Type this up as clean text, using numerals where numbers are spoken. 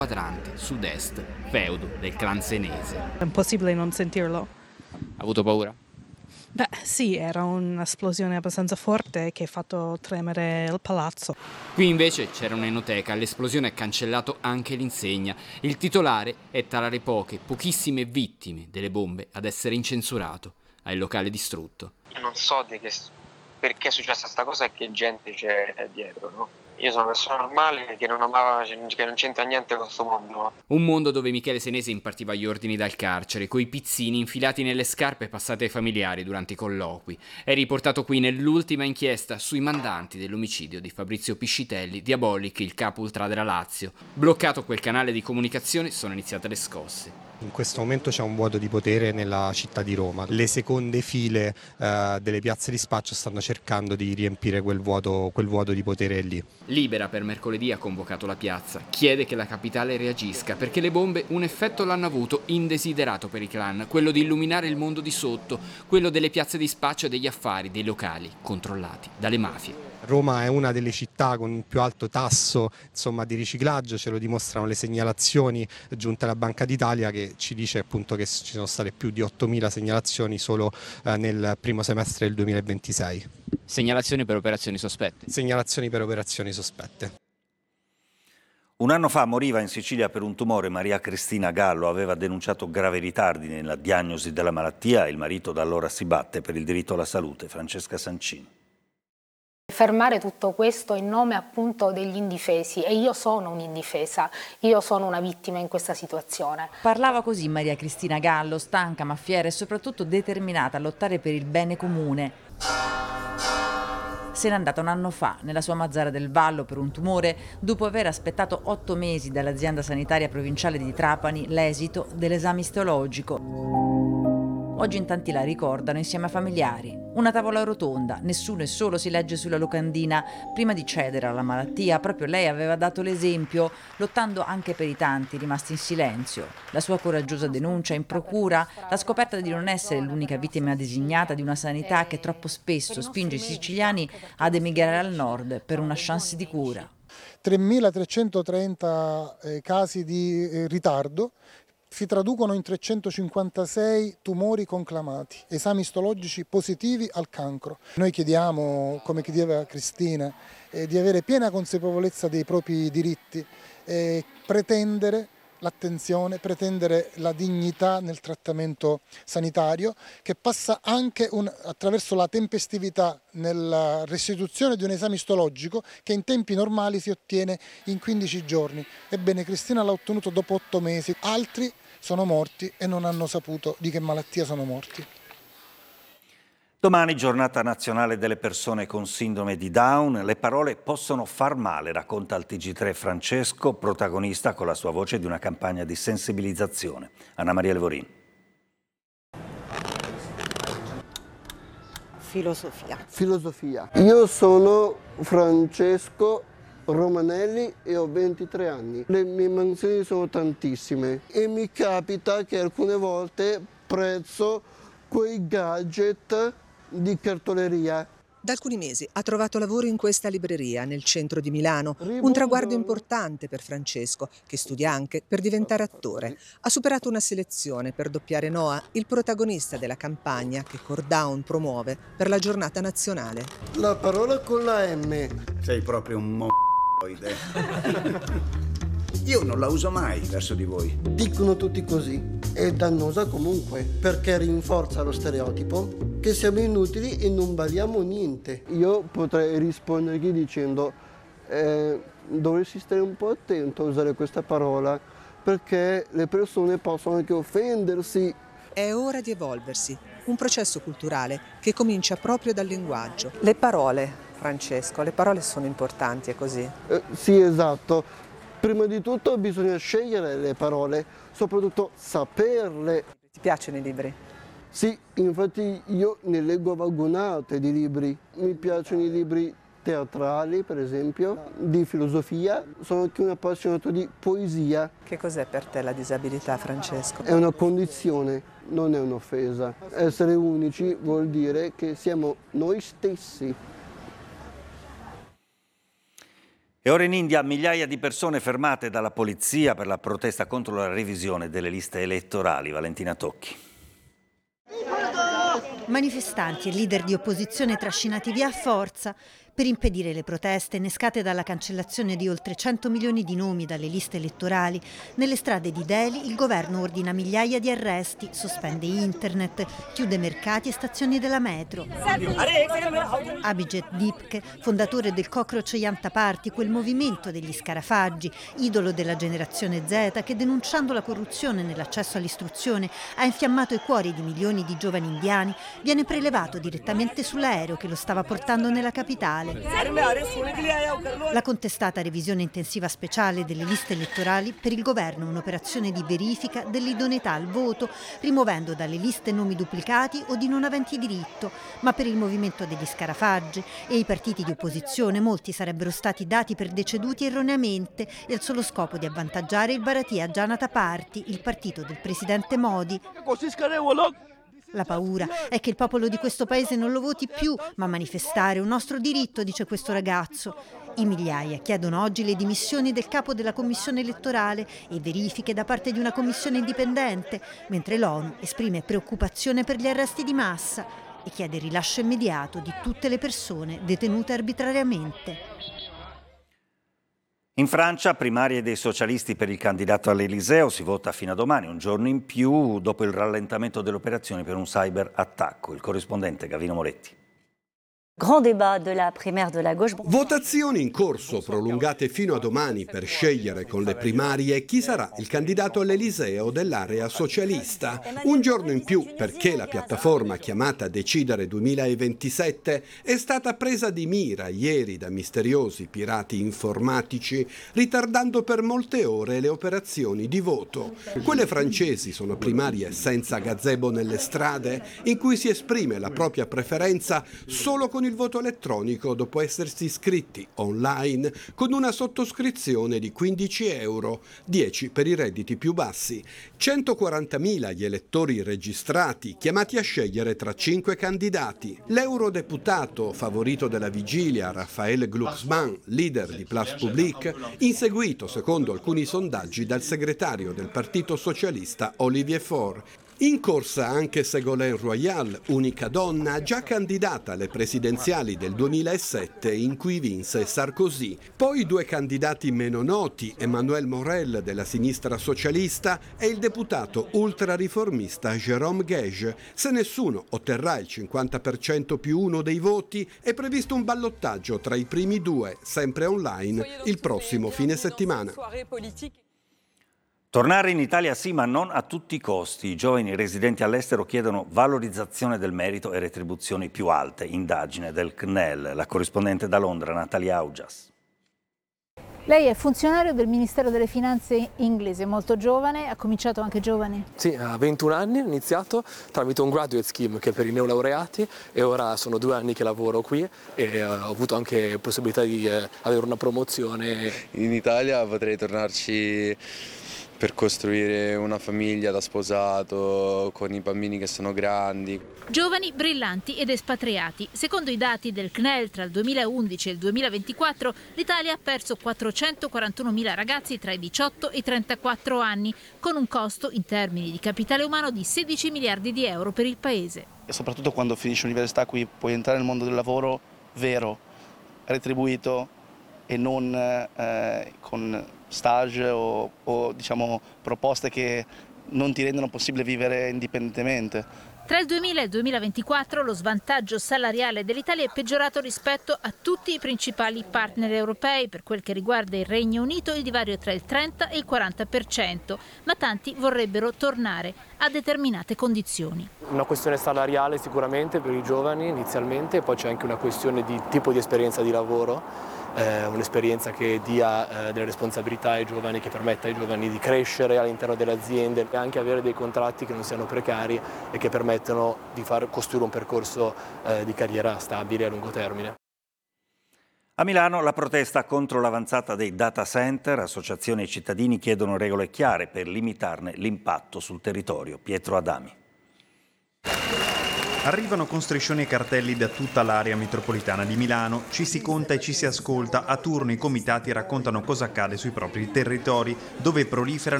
quadrante, sud-est, feudo del clan senese. È impossibile non sentirlo. Ha avuto paura? Beh, sì, era un'esplosione abbastanza forte che ha fatto tremare il palazzo. Qui invece c'era un'enoteca, l'esplosione ha cancellato anche l'insegna. Il titolare è tra le pochissime vittime delle bombe ad essere incensurato. Ha il locale distrutto. Non so perché è successa questa cosa e che gente c'è dietro, no? Io sono una persona normale che non c'entra niente con questo mondo. Un mondo dove Michele Senese impartiva gli ordini dal carcere, coi pizzini infilati nelle scarpe passate ai familiari durante i colloqui. È riportato qui nell'ultima inchiesta sui mandanti dell'omicidio di Fabrizio Piscitelli, Diabolic, il capo ultra della Lazio. Bloccato quel canale di comunicazione, sono iniziate le scosse. In questo momento c'è un vuoto di potere nella città di Roma. Le seconde file delle piazze di spaccio stanno cercando di riempire quel vuoto di potere lì. Libera per mercoledì ha convocato la piazza. Chiede che la capitale reagisca perché le bombe un effetto l'hanno avuto indesiderato per i clan, quello di illuminare il mondo di sotto, quello delle piazze di spaccio e degli affari, dei locali controllati dalle mafie. Roma è una delle città con il più alto tasso di riciclaggio, ce lo dimostrano le segnalazioni giunte alla Banca d'Italia che ci dice appunto che ci sono state più di 8.000 segnalazioni solo nel primo semestre del 2026. Segnalazioni per operazioni sospette. Segnalazioni per operazioni sospette. Un anno fa moriva in Sicilia per un tumore Maria Cristina Gallo, aveva denunciato gravi ritardi nella diagnosi della malattia e il marito da allora si batte per il diritto alla salute. Francesca Sancini. Fermare tutto questo in nome appunto degli indifesi, e io sono un'indifesa, io sono una vittima in questa situazione. Parlava così Maria Cristina Gallo, stanca ma fiera e soprattutto determinata a lottare per il bene comune. Se n'è andata un anno fa nella sua Mazzara del Vallo per un tumore dopo aver aspettato 8 mesi dall'azienda sanitaria provinciale di Trapani l'esito dell'esame istologico. Oggi in tanti la ricordano insieme ai familiari. Una tavola rotonda, nessuno e solo si legge sulla locandina. Prima di cedere alla malattia, proprio lei aveva dato l'esempio, lottando anche per i tanti rimasti in silenzio. La sua coraggiosa denuncia in procura, la scoperta di non essere l'unica vittima designata di una sanità che troppo spesso spinge i siciliani ad emigrare al nord per una chance di cura. 3.330 casi di ritardo si traducono in 356 tumori conclamati, esami istologici positivi al cancro. Noi chiediamo, come chiedeva Cristina, di avere piena consapevolezza dei propri diritti, pretendere l'attenzione, pretendere la dignità nel trattamento sanitario, che passa anche attraverso la tempestività nella restituzione di un esame istologico che in tempi normali si ottiene in 15 giorni. Ebbene, Cristina l'ha ottenuto dopo 8 mesi, altri sono morti e non hanno saputo di che malattia sono morti. Domani giornata nazionale delle persone con sindrome di Down. Le parole possono far male, racconta al TG3 Francesco, protagonista con la sua voce di una campagna di sensibilizzazione. Anna Maria Levorin. Filosofia. Io sono Francesco Romanelli e ho 23 anni. Le mie mansioni sono tantissime e mi capita che alcune volte prezzo quei gadget di cartoleria. Da alcuni mesi ha trovato lavoro in questa libreria nel centro di Milano, un traguardo importante per Francesco, che studia anche per diventare attore. Ha superato una selezione per doppiare Noah, il protagonista della campagna che Cordown promuove per la giornata nazionale. La parola con la M. Sei proprio un m***oide. Io non la uso mai verso di voi. Dicono tutti così. È dannosa comunque, perché rinforza lo stereotipo che siamo inutili e non valiamo niente. Io potrei rispondergli dicendo dovresti stare un po' attento a usare questa parola, perché le persone possono anche offendersi. È ora di evolversi, un processo culturale che comincia proprio dal linguaggio. Le parole, Francesco, le parole sono importanti, è così? Sì, esatto. Prima di tutto bisogna scegliere le parole, soprattutto saperle. Ti piacciono i libri? Sì, infatti io ne leggo vagonate di libri. Mi piacciono i libri teatrali, per esempio, di filosofia. Sono anche un appassionato di poesia. Che cos'è per te la disabilità, Francesco? È una condizione, non è un'offesa. Essere unici vuol dire che siamo noi stessi. E ora in India migliaia di persone fermate dalla polizia per la protesta contro la revisione delle liste elettorali. Valentina Tocchi. Manifestanti e leader di opposizione trascinati via a forza per impedire le proteste innescate dalla cancellazione di oltre 100 milioni di nomi dalle liste elettorali. Nelle strade di Delhi il governo ordina migliaia di arresti, sospende internet, chiude mercati e stazioni della metro. Abhijit Dipke, fondatore del Cockroach Janta Party, quel movimento degli scarafaggi, idolo della generazione Z che denunciando la corruzione nell'accesso all'istruzione ha infiammato i cuori di milioni di giovani indiani, viene prelevato direttamente sull'aereo che lo stava portando nella capitale. La contestata revisione intensiva speciale delle liste elettorali per il governo è un'operazione di verifica dell'idoneità al voto, rimuovendo dalle liste nomi duplicati o di non aventi diritto, ma per il movimento degli scarafaggi e i partiti di opposizione molti sarebbero stati dati per deceduti erroneamente e al solo scopo di avvantaggiare il Bharatiya Janata Party, il partito del presidente Modi. La paura è che il popolo di questo paese non lo voti più, ma manifestare è un nostro diritto, dice questo ragazzo. In migliaia chiedono oggi le dimissioni del capo della commissione elettorale e verifiche da parte di una commissione indipendente, mentre l'ONU esprime preoccupazione per gli arresti di massa e chiede il rilascio immediato di tutte le persone detenute arbitrariamente. In Francia, primarie dei socialisti per il candidato all'Eliseo, si vota fino a domani, un giorno in più, dopo il rallentamento delle operazioni per un cyberattacco. Il corrispondente Gavino Moretti. Votazioni in corso prolungate fino a domani per scegliere con le primarie chi sarà il candidato all'Eliseo dell'area socialista. Un giorno in più perché la piattaforma chiamata Decidere 2027 è stata presa di mira ieri da misteriosi pirati informatici, ritardando per molte ore le operazioni di voto. Quelle francesi sono primarie senza gazebo nelle strade, in cui si esprime la propria preferenza solo con il voto elettronico dopo essersi iscritti online con una sottoscrizione di 15 euro, 10 per i redditi più bassi. 140.000 gli elettori registrati, chiamati a scegliere tra 5 candidati. L'eurodeputato favorito della vigilia, Raphaël Glucksmann, leader di Place Publique, inseguito secondo alcuni sondaggi dal segretario del Partito Socialista Olivier Faure. In corsa anche Ségolène Royal, unica donna già candidata alle presidenziali del 2007 in cui vinse Sarkozy. Poi 2 candidati meno noti, Emmanuel Morel della sinistra socialista e il deputato ultrariformista Jérôme Gege. Se nessuno otterrà il 50% più 1 dei voti, è previsto un ballottaggio tra i primi 2, sempre online, il prossimo fine settimana. Tornare in Italia sì, ma non a tutti i costi. I giovani residenti all'estero chiedono valorizzazione del merito e retribuzioni più alte. Indagine del CNEL. La corrispondente da Londra, Natalia Augias. Lei è funzionario del Ministero delle Finanze inglese, molto giovane, ha cominciato anche giovane? Sì, a 21 anni ho iniziato tramite un graduate scheme che è per i neolaureati e ora sono 2 anni che lavoro qui e ho avuto anche possibilità di avere una promozione. In Italia potrei tornarci per costruire una famiglia da sposato, con i bambini che sono grandi. Giovani, brillanti ed espatriati. Secondo i dati del CNEL, tra il 2011 e il 2024, l'Italia ha perso 441.000 ragazzi tra i 18 e i 34 anni, con un costo in termini di capitale umano di 16 miliardi di euro per il paese. E soprattutto quando finisci l'università qui puoi entrare nel mondo del lavoro vero, retribuito e non con stage o diciamo proposte che non ti rendono possibile vivere indipendentemente. Tra il 2000 e il 2024 lo svantaggio salariale dell'Italia è peggiorato rispetto a tutti i principali partner europei. Per quel che riguarda il Regno Unito il divario è tra il 30 e il 40%, ma tanti vorrebbero tornare a determinate condizioni. Una questione salariale sicuramente per i giovani inizialmente, poi c'è anche una questione di tipo di esperienza di lavoro. Un'esperienza che dia delle responsabilità ai giovani, che permetta ai giovani di crescere all'interno delle aziende e anche avere dei contratti che non siano precari e che permettono di far costruire un percorso di carriera stabile a lungo termine. A Milano la protesta contro l'avanzata dei data center, associazioni e cittadini chiedono regole chiare per limitarne l'impatto sul territorio. Pietro Adami. Arrivano con striscioni e cartelli da tutta l'area metropolitana di Milano, ci si conta e ci si ascolta, a turno i comitati raccontano cosa accade sui propri territori, dove proliferano